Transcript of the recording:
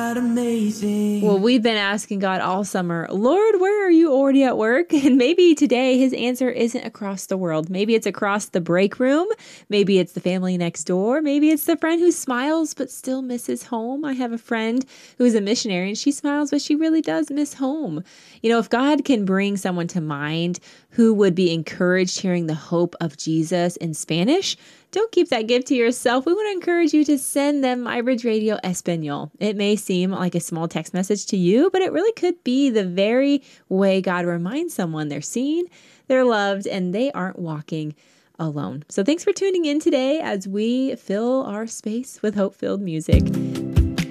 God amazing. Well, we've been asking God all summer, Lord, where are you already at work? And maybe today his answer isn't across the world. Maybe it's across the break room. Maybe it's the family next door. Maybe it's the friend who smiles but still misses home. I have a friend who is a missionary and she smiles, but she really does miss home. You know, if God can bring someone to mind who would be encouraged hearing the hope of Jesus in Spanish, don't keep that gift to yourself. We want to encourage you to send them iBridge Radio Espanol. It may seem like a small text message to you, but it really could be the very way God reminds someone they're seen, they're loved, and they aren't walking alone. So thanks for tuning in today as we fill our space with hope-filled music.